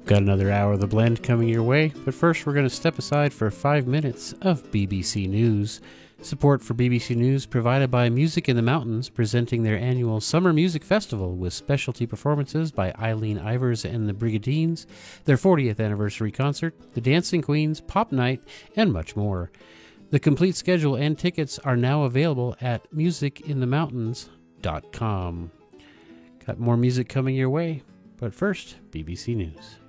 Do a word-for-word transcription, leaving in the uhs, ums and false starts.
Got another hour of The Blend coming your way, but first we're going to step aside for five minutes of B B C News. Support for B B C News provided by Music in the Mountains, presenting their annual Summer Music Festival with specialty performances by Eileen Ivers and the Brigadines, their fortieth anniversary concert, the Dancing Queens, Pop Night, and much more. The complete schedule and tickets are now available at music in the mountains dot com. Got more music coming your way, but first, B B C News.